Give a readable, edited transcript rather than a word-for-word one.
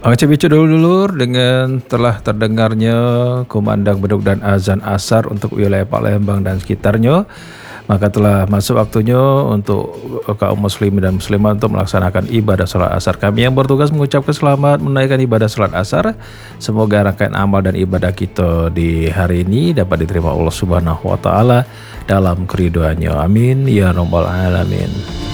Oke bicu dulur dengan telah terdengarnya kumandang beduk dan azan asar untuk wilayah Palembang dan sekitarnya, maka telah masuk waktunya untuk kaum muslimin dan muslimat untuk melaksanakan ibadah salat asar. Kami yang bertugas mengucapkan selamat menunaikan ibadah salat asar. Semoga rangkaian amal dan ibadah kita di hari ini dapat diterima Allah Subhanahu wa taala dalam keridhaannya. Amin ya rabbal alamin.